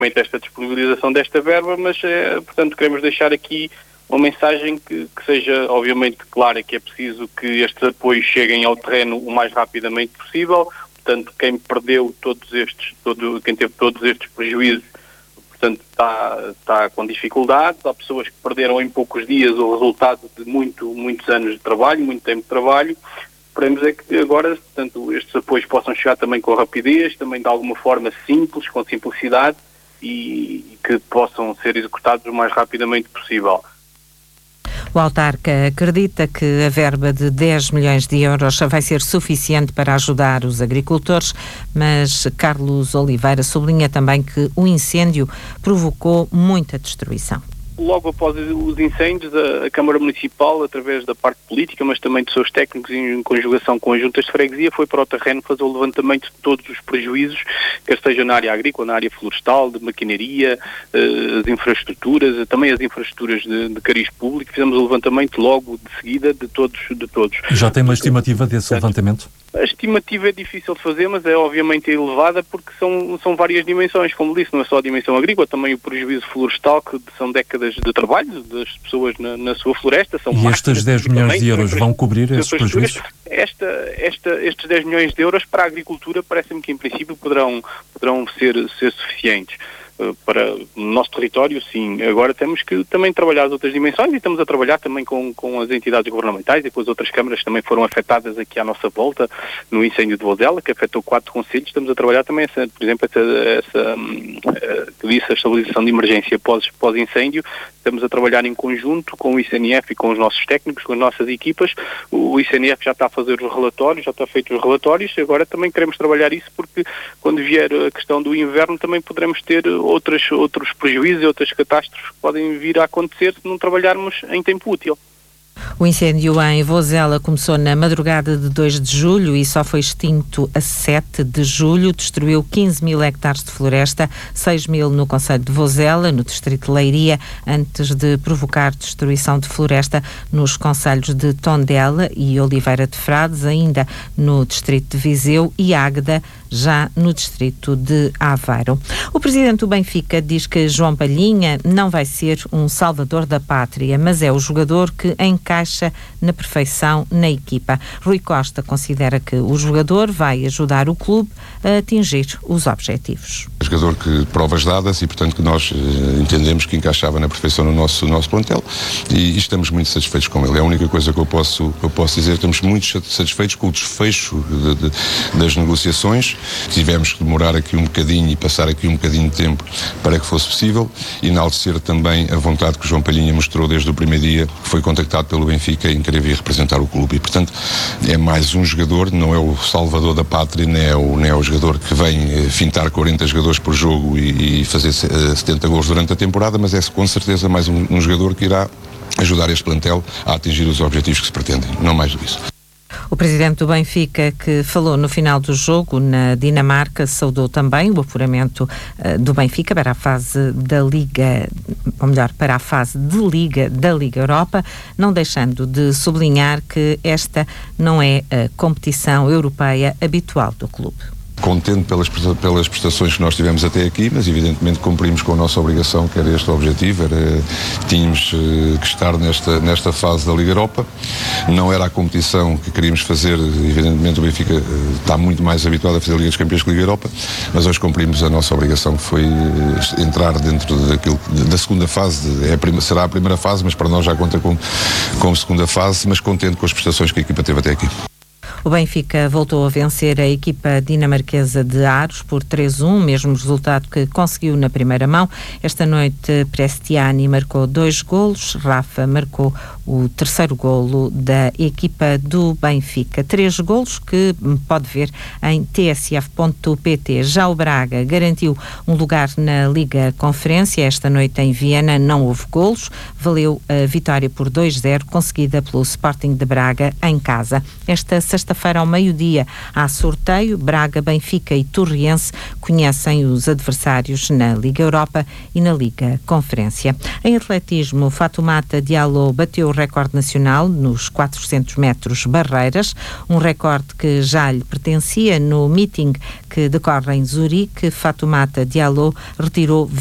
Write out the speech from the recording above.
esta disponibilização desta verba, mas, portanto, queremos deixar aqui uma mensagem que seja, obviamente, clara, que é preciso que estes apoios cheguem ao terreno o mais rapidamente possível. Portanto, quem perdeu quem teve todos estes prejuízos, portanto, está com dificuldades. Há pessoas que perderam em poucos dias o resultado de muitos anos de trabalho, muito tempo de trabalho. Esperemos é que agora, portanto, estes apoios possam chegar também com rapidez, também de alguma forma simples, com simplicidade, e que possam ser executados o mais rapidamente possível. O autarca acredita que a verba de 10 milhões de euros vai ser suficiente para ajudar os agricultores, mas Carlos Oliveira sublinha também que o incêndio provocou muita destruição. Logo após os incêndios, a Câmara Municipal, através da parte política, mas também de seus técnicos em conjugação com as juntas de freguesia, foi para o terreno fazer o levantamento de todos os prejuízos, quer seja na área agrícola, na área florestal, de maquinaria, as infraestruturas, também as infraestruturas de cariz público. Fizemos o levantamento logo de seguida de todos. Já tem uma estimativa desse levantamento? A estimativa é difícil de fazer, mas é obviamente elevada porque são várias dimensões. Como disse, não é só a dimensão agrícola, também o prejuízo florestal, que são décadas de trabalho das pessoas na sua floresta. E estes 10 milhões de euros vão cobrir esses prejuízos? Estes 10 milhões de euros para a agricultura parece-me que em princípio poderão ser suficientes. Para o nosso território, sim. Agora temos que também trabalhar as outras dimensões e estamos a trabalhar também com as entidades governamentais e com as outras câmaras que também foram afetadas aqui à nossa volta no incêndio de Vozela, que afetou 4 concelhos. Estamos a trabalhar também, por exemplo, a estabilização de emergência pós-incêndio. Estamos a trabalhar em conjunto com o ICNF e com os nossos técnicos, com as nossas equipas. O ICNF já está a fazer os relatórios, já está feito os relatórios. Agora também queremos trabalhar isso porque quando vier a questão do inverno também poderemos ter outros prejuízos e outras catástrofes que podem vir a acontecer se não trabalharmos em tempo útil. O incêndio em Vozela começou na madrugada de 2 de julho e só foi extinto a 7 de julho. Destruiu 15 mil hectares de floresta, 6 mil no concelho de Vozela, no distrito de Leiria, antes de provocar destruição de floresta nos concelhos de Tondela e Oliveira de Frades, ainda no distrito de Viseu, e Águeda, já no distrito de Aveiro. O presidente do Benfica diz que João Palhinha não vai ser um salvador da pátria, mas é o jogador que encaixa na perfeição na equipa. Rui Costa considera que o jogador vai ajudar o clube a atingir os objetivos. Jogador que provas dadas e, portanto, que nós entendemos que encaixava na perfeição no nosso plantel e estamos muito satisfeitos com ele. É a única coisa que eu posso dizer. Estamos muito satisfeitos com o desfecho das negociações. Tivemos que demorar aqui um bocadinho e passar aqui um bocadinho de tempo para que fosse possível. Enaltecer também a vontade que o João Palhinha mostrou desde o primeiro dia que foi contactado pelo Benfica em querer vir representar o clube. E, portanto, é mais um jogador, não é o salvador da pátria, nem é o jogador que vem fintar 40 jogadores por jogo e fazer 70 gols durante a temporada, mas é com certeza mais um jogador que irá ajudar este plantel a atingir os objetivos que se pretendem, não mais do que isso. O presidente do Benfica, que falou no final do jogo na Dinamarca, saudou também o apuramento do Benfica para a fase da Liga, ou melhor, para a fase de Liga da Liga Europa, não deixando de sublinhar que esta não é a competição europeia habitual do clube. Contente pelas prestações que nós tivemos até aqui, mas evidentemente cumprimos com a nossa obrigação, que era este o objetivo, tínhamos que estar nesta fase da Liga Europa. Não era a competição que queríamos fazer, evidentemente o Benfica está muito mais habituado a fazer a Liga dos Campeões que a Liga Europa, mas hoje cumprimos a nossa obrigação, que foi entrar dentro da segunda fase. Será a primeira fase, mas para nós já conta com segunda fase, mas contente com as prestações que a equipa teve até aqui. O Benfica voltou a vencer a equipa dinamarquesa de Aros por 3-1, mesmo resultado que conseguiu na primeira mão. Esta noite Prestiani marcou 2 golos, Rafa marcou o terceiro golo da equipa do Benfica. 3 golos que pode ver em tsf.pt. Já o Braga garantiu um lugar na Liga Conferência. Esta noite em Viena não houve golos. Valeu a vitória por 2-0, conseguida pelo Sporting de Braga em casa. Esta sexta sexta-feira ao meio-dia há sorteio. Braga, Benfica e Torriense conhecem os adversários na Liga Europa e na Liga Conferência. Em atletismo, Fatoumata Diallo bateu o recorde nacional nos 400 metros barreiras, um recorde que já lhe pertencia no meeting que decorre em Zurique. Fatoumata Diallo retirou